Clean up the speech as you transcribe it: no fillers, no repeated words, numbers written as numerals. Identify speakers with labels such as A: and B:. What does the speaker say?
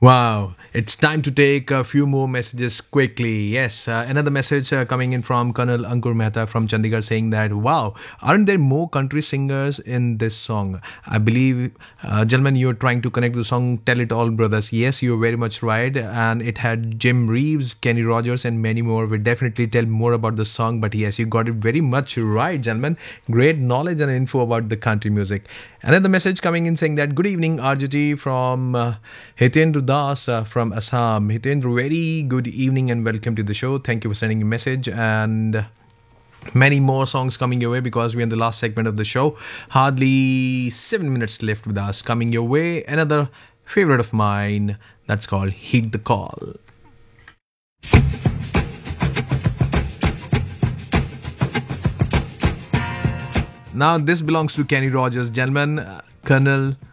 A: Wow, it's time to take a few more messages quickly. Yes, another message coming in from Colonel Ankur Mehta from Chandigarh saying that, wow, aren't there more country singers in this song? I believe, gentlemen, you're trying to connect the song Tell It All Brothers. Yes, you're very much right. And it had Jim Reeves, Kenny Rogers, and many more. We'll definitely tell more about the song. But yes, you got it very much right, gentlemen. Great knowledge and info about the country music. Another message coming in saying that, good evening, RJT from Hitendra Das from Assam. Hitendra, very good evening and welcome to the show. Thank you for sending a message and many more songs coming your way because we're in the last segment of the show. Hardly 7 minutes left with us. Coming your way, another favorite of mine that's called Heed the Call. Now, this belongs to Kenny Rogers, gentlemen. Colonel